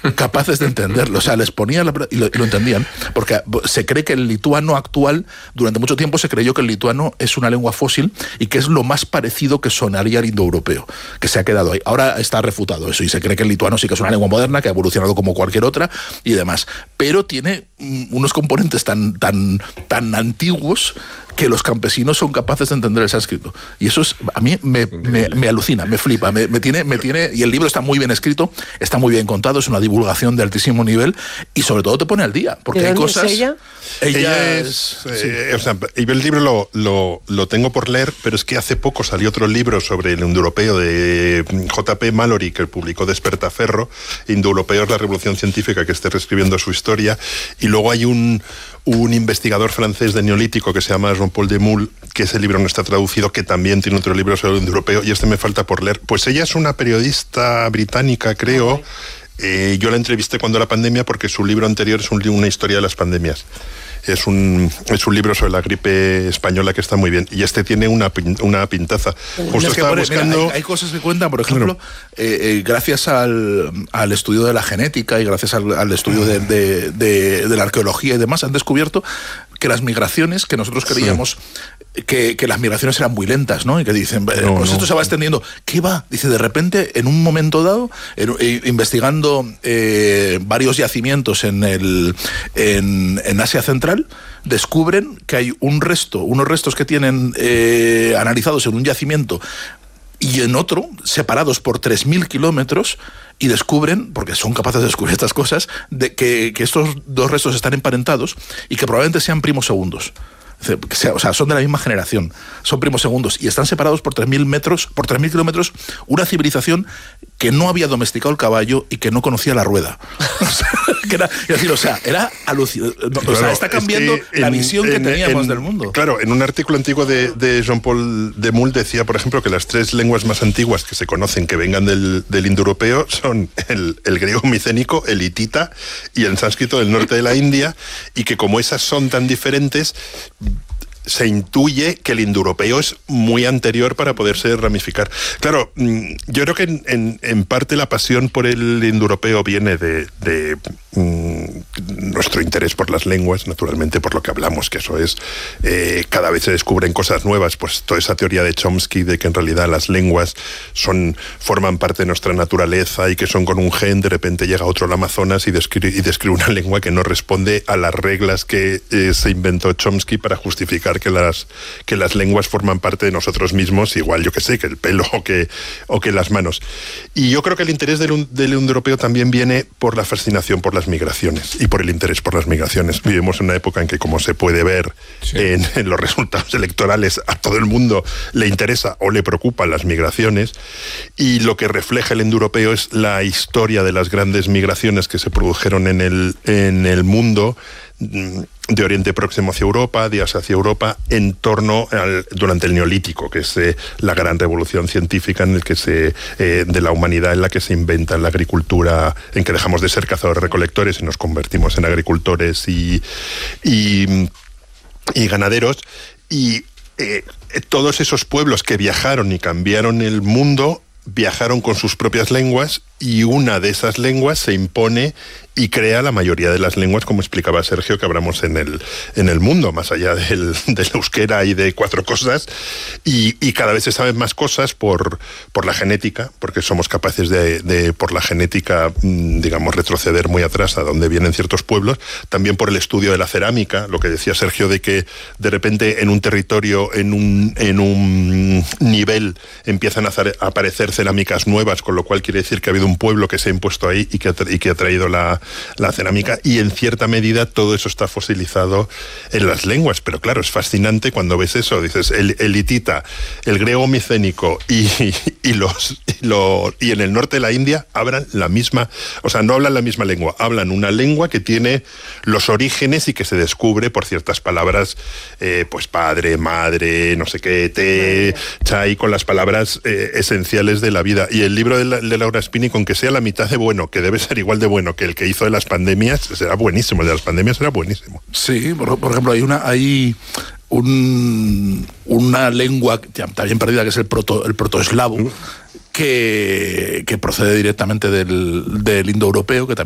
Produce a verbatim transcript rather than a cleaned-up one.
capaces de entenderlo. O sea, les ponía la, y, lo, y lo entendían, porque se cree que el lituano actual, durante mucho tiempo se creyó que el lituano es una lengua fósil y que es lo más parecido que sonaría al indoeuropeo, que se ha quedado ahí. Ahora está refutado eso y se cree que el lituano sí que es una lengua moderna, que ha evolucionado como cualquier otra y demás, pero tiene unos componentes tan, tan, tan antiguos que los campesinos son capaces de entender el sánscrito. Y eso es, a mí me, me, me alucina, me flipa, me, me, tiene, me tiene... Y el libro está muy bien escrito, está muy bien contado, es una divulgación de altísimo nivel y sobre todo te pone al día, porque hay cosas... ¿Es ella? Ella, ella es... es Sí. eh, o sea, yo el libro lo, lo, lo tengo por leer, pero es que hace poco salió otro libro sobre el indoeuropeo de J P Mallory, que publicó Despertaferro. Indoeuropeo es la revolución científica, que esté reescribiendo su historia. Y luego hay un... un investigador francés de Neolítico que se llama Jean-Paul Demoule, que ese libro no está traducido, que también tiene otro libro sobre el indoeuropeo, y este me falta por leer. Pues ella es una periodista británica, creo. Okay. Eh, yo la entrevisté cuando la pandemia porque su libro anterior es un, una historia de las pandemias. Es un, es un libro sobre la gripe española que está muy bien. Y este tiene una, una pintaza. Justo es que estaba pone, buscando... mira, hay, hay cosas que cuentan, por ejemplo, bueno. eh, eh, gracias al, al estudio de la genética y gracias al, al estudio de, de, de, de la arqueología y demás, han descubierto que las migraciones, que nosotros creíamos sí. que, que las migraciones eran muy lentas, ¿no? Y que dicen, no, pues no. esto se va extendiendo. ¿Qué va? Dice, de repente, en un momento dado, en, eh, investigando eh, varios yacimientos en, el, en, en Asia Central, descubren que hay un resto, unos restos que tienen eh, analizados en un yacimiento y en otro, separados por tres mil kilómetros, y descubren, porque son capaces de descubrir estas cosas, de que, que estos dos restos están emparentados y que probablemente sean primos segundos. O sea, son de la misma generación, son primos segundos y están separados por tres mil metros, por tres mil kilómetros, una civilización que no había domesticado el caballo y que no conocía la rueda. O sea, que era, es decir, o sea, era alucinante. Claro, o sea, está cambiando es que la en, visión en, que teníamos en, del mundo. Claro, en un artículo antiguo de, de Jean-Paul Demoule decía, por ejemplo, que las tres lenguas más antiguas que se conocen que vengan del, del indoeuropeo son el, el griego micénico, el hitita y el sánscrito del norte de la India, y que como esas son tan diferentes, se intuye que el indoeuropeo es muy anterior para poderse ramificar. Claro, yo creo que en, en, en parte la pasión por el indoeuropeo viene de, de mm, nuestro interés por las lenguas, naturalmente por lo que hablamos, que eso es, eh, cada vez se descubren cosas nuevas, pues toda esa teoría de Chomsky de que en realidad las lenguas son, forman parte de nuestra naturaleza y que son con un gen, de repente llega otro al Amazonas y describe, y describe una lengua que no responde a las reglas que eh, se inventó Chomsky para justificar que las, que las lenguas forman parte de nosotros mismos, igual yo que sé, que el pelo o que, o que las manos. Y yo creo que el interés del, del indoeuropeo también viene por la fascinación por las migraciones y por el interés por las migraciones. Vivimos en una época en que, como se puede ver sí. en, en los resultados electorales, a todo el mundo le interesa o le preocupan las migraciones, y lo que refleja el indoeuropeo es la historia de las grandes migraciones que se produjeron en el, en el mundo, de Oriente Próximo hacia Europa, de Asia hacia Europa, en torno al, durante el Neolítico, que es eh, la gran revolución científica en el que se, eh, de la humanidad, en la que se inventa la agricultura, en que dejamos de ser cazadores-recolectores y nos convertimos en agricultores y, y, y ganaderos. Y eh, todos esos pueblos que viajaron y cambiaron el mundo, viajaron con sus propias lenguas, y una de esas lenguas se impone y crea la mayoría de las lenguas, como explicaba Sergio, que hablamos en el, en el mundo, más allá del, del euskera y de cuatro cosas, y, y cada vez se saben más cosas por, por la genética, porque somos capaces de, de, por la genética, digamos, retroceder muy atrás a donde vienen ciertos pueblos, también por el estudio de la cerámica, lo que decía Sergio, de que de repente en un territorio, en un, en un nivel, empiezan a, a aparecer cerámicas nuevas, con lo cual quiere decir que ha habido un pueblo que se ha impuesto ahí y que ha, y que ha traído la, la cerámica, y en cierta medida todo eso está fosilizado en las lenguas. Pero claro, es fascinante cuando ves eso, dices, el, el hitita, el griego micénico y, y, y, los, y, lo, y en el norte de la India hablan la misma, o sea, no hablan la misma lengua, hablan una lengua que tiene los orígenes y que se descubre por ciertas palabras, eh, pues padre, madre, no sé qué, té, chai, con las palabras eh, esenciales de la vida. Y el libro de, la, de Laura Spini, con que sea la mitad de bueno, que debe ser igual de bueno que el que hizo de las pandemias, será buenísimo. El de las pandemias será buenísimo. Sí, por, por ejemplo, hay una hay un, una lengua también perdida que es el proto el protoeslavo, uh. que, que procede directamente del, del indoeuropeo, que también